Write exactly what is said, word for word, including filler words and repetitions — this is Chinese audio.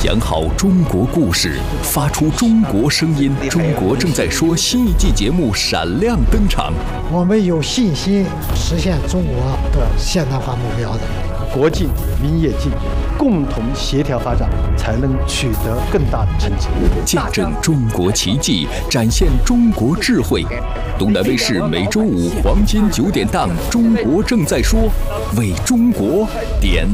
讲好中国故事，发出中国声音。中国正在说新一季节目闪亮登场。 我们有信心实现中国的现代化目标的。 国进民也进，共同协调发展，才能取得更大的成绩。 见证中国奇迹，展现中国智慧。东南卫视每周五黄金九点档《中国正在说》，为中国点